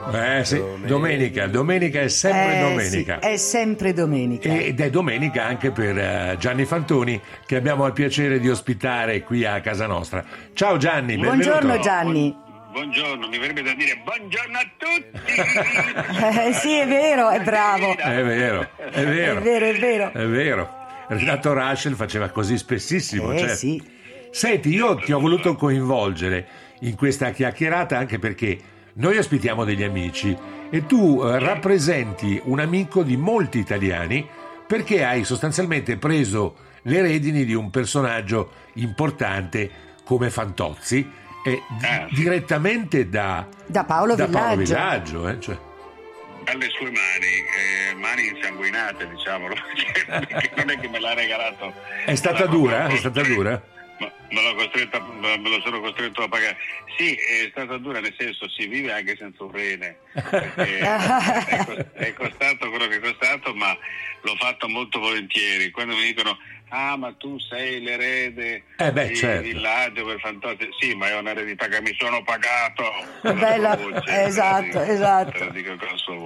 Sì, domenica è sempre domenica. Sì, è sempre domenica. Ed è domenica anche per Gianni Fantoni, che abbiamo il piacere di ospitare qui a casa nostra. Ciao Gianni, benvenuto. Buongiorno Gianni. Buongiorno, mi verrebbe da dire buongiorno a tutti. Sì, è vero, è bravo. È vero. È vero. Renato Raschel faceva così spessissimo. Sì. Senti, io ti ho voluto coinvolgere in questa chiacchierata anche perché noi ospitiamo degli amici e tu rappresenti un amico di molti italiani, perché hai sostanzialmente preso le redini di un personaggio importante come Fantozzi, direttamente da Paolo Villaggio. Villaggio, cioè. Alle sue mani insanguinate, diciamolo, perché non è che me l'ha regalato. È stata dura? Ma me lo sono costretto a pagare. Sì, è stata dura, nel senso si vive anche senza un rene, perché è costato quello che è costato, ma l'ho fatto molto volentieri. Quando mi dicono ma tu sei l'erede di certo. Villaggio per Fantozzi, sì, ma è un'eredità che mi sono pagato. Bella, esatto. Te lo dico con la sua voce.